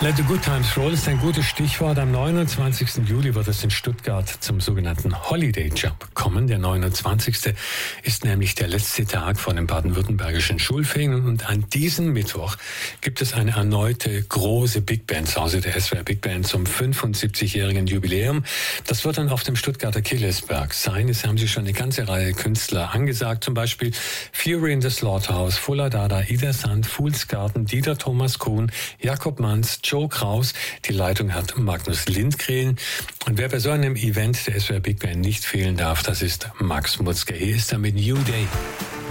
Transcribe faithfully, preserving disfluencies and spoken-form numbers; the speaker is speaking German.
Let the good times roll ist ein gutes Stichwort. Am neunundzwanzigsten Juli wird es in Stuttgart zum sogenannten Holiday Jump kommen. Der neunundzwanzigste ist nämlich der letzte Tag vor den baden-württembergischen Schulferien. Und an diesem Mittwoch gibt es eine erneute große Big Band zu Hause der S W R Big Band zum fünfundsiebzigjährigen Jubiläum. Das wird dann auf dem Stuttgarter Killesberg sein. Es haben sich schon eine ganze Reihe Künstler angesagt. Zum Beispiel Fury in the Slaughterhouse, Fuller Dada, Ida Sand, Fools Garden, Dieter Thomas Kuhn, Jakob Manz, Joe Kraus. Die Leitung hat Magnus Lindgren. Und wer bei so einem Event der S W R Big Band nicht fehlen darf, das ist Max Mutzke. Hier ist er mit New Day.